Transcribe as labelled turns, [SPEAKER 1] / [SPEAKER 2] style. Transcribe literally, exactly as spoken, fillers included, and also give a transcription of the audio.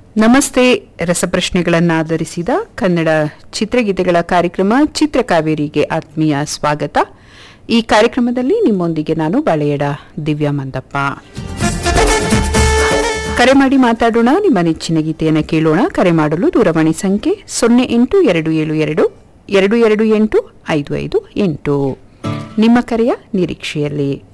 [SPEAKER 1] ನಮಸ್ತೆ ರಸಪ್ರಶ್ನೆಗಳನ್ನು ಆಧರಿಸಿದ ಕನ್ನಡ ಚಿತ್ರಗೀತೆಗಳ ಕಾರ್ಯಕ್ರಮ ಚಿತ್ರಕಾವೇರಿಗೆ ಆತ್ಮೀಯ ಸ್ವಾಗತ. ಈ ಕಾರ್ಯಕ್ರಮದಲ್ಲಿ ನಿಮ್ಮೊಂದಿಗೆ ನಾನು ಬಾಳೆಯಡ ದಿವ್ಯಾ ಮಂದಪ್ಪ. ಕರೆ ಮಾಡಿ ಮಾತಾಡೋಣ, ನಿಮ್ಮ ನೆಚ್ಚಿನ ಗೀತೆಯನ್ನು ಕೇಳೋಣ. ಕರೆ ಮಾಡಲು ದೂರವಾಣಿ ಸಂಖ್ಯೆ ಸೊನ್ನೆ ಎಂಟು ಎರಡು ಏಳು ಎರಡು ಎರಡು ಎರಡು ಎಂಟು ಐದು ಐದು ಎಂಟು. ನಿಮ್ಮ ಕರೆಯ ನಿರೀಕ್ಷೆಯಲ್ಲಿ.